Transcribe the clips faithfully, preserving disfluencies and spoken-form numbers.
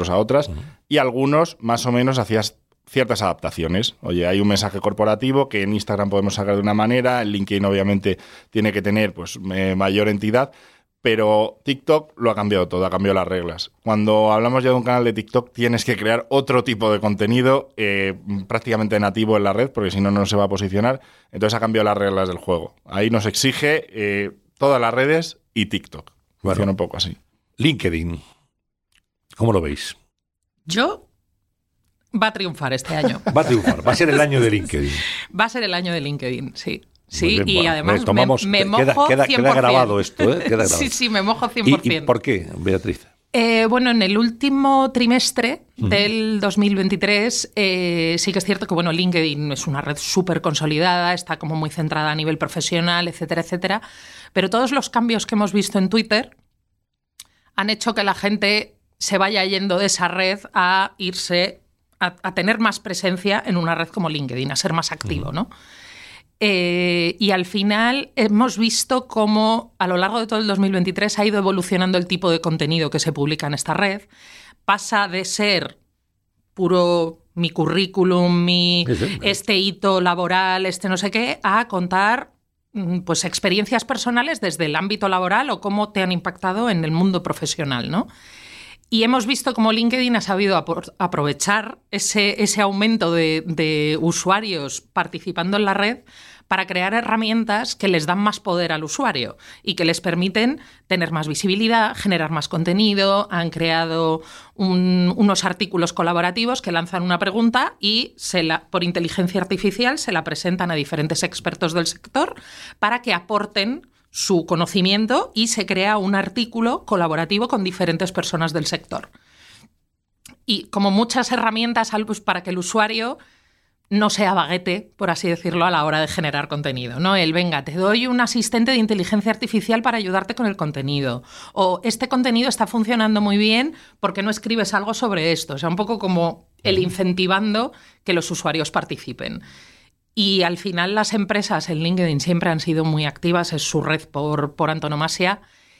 otros a otras, uh-huh. y algunos más o menos hacías ciertas adaptaciones. Oye, hay un mensaje corporativo que en Instagram podemos sacar de una manera, en LinkedIn obviamente tiene que tener pues eh, mayor entidad, pero TikTok lo ha cambiado todo, ha cambiado las reglas. Cuando hablamos ya de un canal de TikTok, tienes que crear otro tipo de contenido eh, prácticamente nativo en la red, porque si no, no se va a posicionar. Entonces ha cambiado las reglas del juego. Ahí nos exige eh, todas las redes y TikTok. Bueno, funciona un poco así. LinkedIn, ¿cómo lo veis? Yo... Va a triunfar este año. Va a triunfar, va a ser el año de LinkedIn. Va a ser el año de LinkedIn, sí. Sí, bien, y bueno, además tomamos, me, me queda, mojo queda, cien por ciento. Queda grabado esto, ¿eh? Queda grabado. Sí, sí, me mojo cien por ciento. ¿Y, y por qué, Beatriz? Eh, bueno, en el último trimestre uh-huh. del dos mil veintitrés eh, sí que es cierto que bueno, LinkedIn es una red súper consolidada, está como muy centrada a nivel profesional, etcétera, etcétera. Pero todos los cambios que hemos visto en Twitter han hecho que la gente se vaya yendo de esa red a irse... A, a tener más presencia en una red como LinkedIn, a ser más activo, ¿no? Eh, y al final hemos visto cómo a lo largo de todo el dos mil veintitrés ha ido evolucionando el tipo de contenido que se publica en esta red. Pasa de ser puro mi currículum, mi sí, sí. este hito laboral, este no sé qué, a contar pues experiencias personales desde el ámbito laboral o cómo te han impactado en el mundo profesional, ¿no? Y hemos visto cómo LinkedIn ha sabido apro- aprovechar ese, ese aumento de, de usuarios participando en la red para crear herramientas que les dan más poder al usuario y que les permiten tener más visibilidad, generar más contenido. Han creado un, unos artículos colaborativos que lanzan una pregunta y se la, por inteligencia artificial se la presentan a diferentes expertos del sector para que aporten su conocimiento y se crea un artículo colaborativo con diferentes personas del sector. Y como muchas herramientas pues, para que el usuario no sea baguete, por así decirlo, a la hora de generar contenido, ¿no? El, venga, te doy un asistente de inteligencia artificial para ayudarte con el contenido. O este contenido está funcionando muy bien, ¿por qué no escribes algo sobre esto? O sea, un poco como el incentivando que los usuarios participen. Y al final las empresas en LinkedIn siempre han sido muy activas, es su red por, por antonomasia,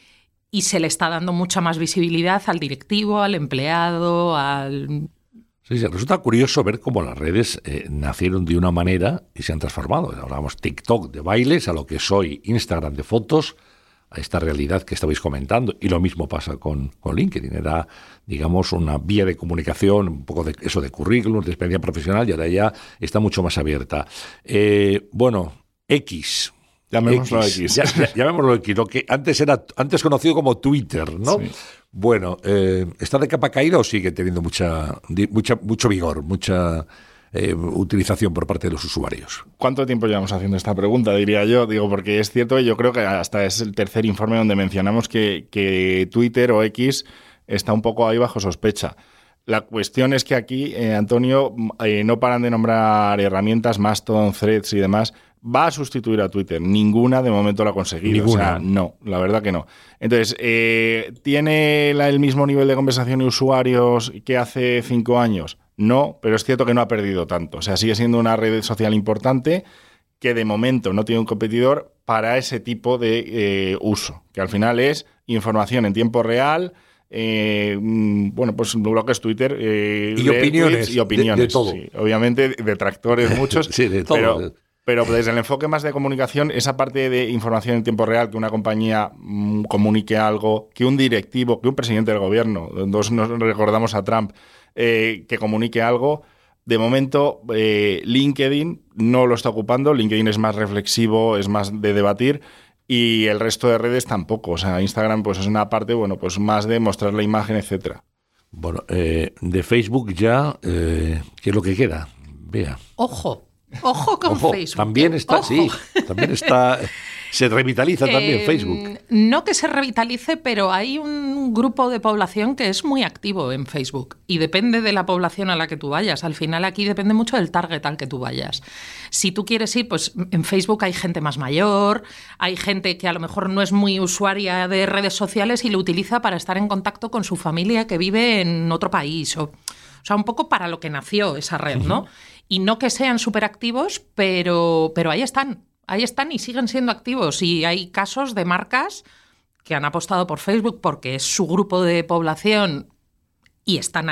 y se le está dando mucha más visibilidad al directivo, al empleado, al... Sí, sí, resulta curioso ver cómo las redes eh, nacieron de una manera y se han transformado. Hablábamos TikTok de bailes, a lo que soy Instagram de fotos, a esta realidad que estabais comentando, y lo mismo pasa con, con LinkedIn. Era, digamos, una vía de comunicación, un poco de eso de currículum, de experiencia profesional, y ahora ya está mucho más abierta. Eh, bueno, X. Llamémoslo X. X. Ya, ya, llamémoslo X, lo que antes era antes conocido como Twitter, ¿no? Sí. Bueno, eh, ¿está de capa caída o sigue teniendo mucha, mucha mucho vigor, mucha... Eh, utilización por parte de los usuarios? ¿Cuánto tiempo llevamos haciendo esta pregunta, diría yo? Digo, porque es cierto, yo creo que hasta es el tercer informe donde mencionamos que, que Twitter o X está un poco ahí bajo sospecha. La cuestión es que aquí, eh, Antonio, eh, no paran de nombrar herramientas, Mastodon, Threads y demás. ¿Va a sustituir a Twitter? Ninguna de momento lo ha conseguido. Ninguna. O sea, no, la verdad que no. Entonces, eh, ¿tiene la, el mismo nivel de conversación y usuarios que hace cinco años? No, pero es cierto que no ha perdido tanto. O sea, sigue siendo una red social importante que de momento no tiene un competidor para ese tipo de eh, uso, que al final es información en tiempo real, eh, bueno, pues lo que es Twitter. Eh, y, opiniones, y opiniones. De, de todo. Sí, obviamente, detractores muchos. Sí, de todo. Pero, pero desde el enfoque más de comunicación, esa parte de información en tiempo real, que una compañía mmm, comunique algo, que un directivo, que un presidente del gobierno, dos nos recordamos a Trump, Eh, que comunique algo. De momento, eh, LinkedIn no lo está ocupando. LinkedIn es más reflexivo, es más de debatir, y el resto de redes tampoco. O sea, Instagram pues es una parte, bueno, pues más de mostrar la imagen, etcétera. Bueno, eh, de Facebook ya, eh, ¿qué es lo que queda? Vea. Ojo, ojo con Ojo, Facebook. También está, Ojo. sí, también está... Se revitaliza también eh, Facebook. No que se revitalice, pero hay un grupo de población que es muy activo en Facebook y depende de la población a la que tú vayas. Al final aquí depende mucho del target al que tú vayas. Si tú quieres ir, pues en Facebook hay gente más mayor, hay gente que a lo mejor no es muy usuaria de redes sociales y lo utiliza para estar en contacto con su familia que vive en otro país. O, o sea, un poco para lo que nació esa red, ¿no? Uh-huh. Y no que sean súper activos, pero, pero ahí están. Ahí están y siguen siendo activos, y hay casos de marcas que han apostado por Facebook porque es su grupo de población y están